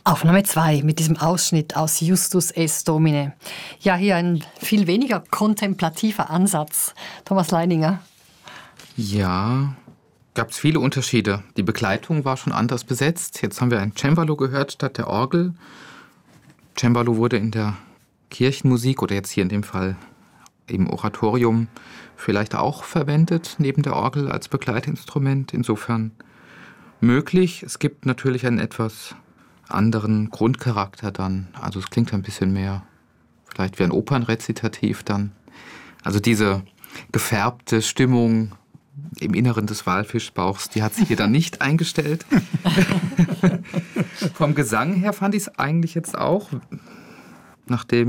Aufnahme 2 mit diesem Ausschnitt aus Justus es Domine. Ja, hier ein viel weniger kontemplativer Ansatz. Thomas Leininger. Ja, gab es viele Unterschiede. Die Begleitung war schon anders besetzt. Jetzt haben wir ein Cembalo gehört statt der Orgel. Cembalo wurde in der Kirchenmusik oder jetzt hier in dem Fall im Oratorium vielleicht auch verwendet, neben der Orgel als Begleitinstrument. Insofern möglich. Es gibt natürlich einen etwas anderen Grundcharakter dann. Also es klingt ein bisschen mehr, vielleicht wie ein Opernrezitativ dann. Also diese gefärbte Stimmung im Inneren des Walfischbauchs, die hat sich hier dann nicht eingestellt. Vom Gesang her fand ich es eigentlich jetzt auch, nachdem